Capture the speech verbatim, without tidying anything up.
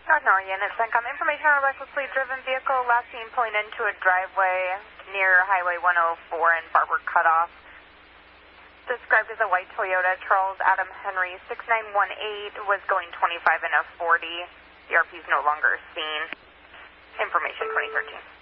North Nor Unit, CENTCOM. Information on a recklessly driven vehicle last seen pulling into a driveway near Highway one oh four and Barber Cutoff. Described as a white Toyota. Charles Adam Henry six nine one eight was going twenty-five in a forty. The R P is no longer seen. Information twenty thirteen.